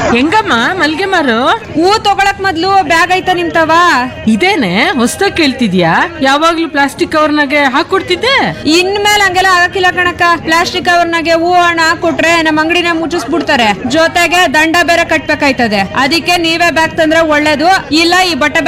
ಹೆಂಗಮ್ಮ ಮಲ್ಗೆ ಮಾರು? ಹೂ ತಗೊಳಕ್ ಮೊದ್ಲು ಬ್ಯಾಗ್ ಐತ ನಿಮ್ತವ? ಇದೇನೆ ಹೊಸ್ದಾಗ್ ಕೇಳ್ತಿದ್ಯಾ? ಯಾವಾಗ್ಲೂ ಪ್ಲಾಸ್ಟಿಕ್ ಕವರ್ನಾಗೆ ಹಾಕೊಡ್ತಿದ್ದೆ. ಇನ್ಮೇಲೆ ಹಂಗೆಲ್ಲ ಆಗಕ್ಕಿಲ್ಲ ಕಣಕ್ಕ. ಪ್ಲಾಸ್ಟಿಕ್ ಕವರ್ನಾಗೆ ಹೂ ಹಣ ಹಾಕೊಟ್ರೆ ನಮ್ಮ ಅಂಗಡಿನ ಮುಚ್ಚಿಸ್ಬಿಡ್ತಾರೆ, ಜೊತೆಗೆ ದಂಡ ಬೇರೆ ಕಟ್ಬೇಕಾಯ್ತದೆ. ಅದಕ್ಕೆ ನೀವೇ ಬ್ಯಾಗ್ ತಂದ್ರೆ ಒಳ್ಳೇದು. ಇಲ್ಲ ಈ ಬಟ್ಟೆ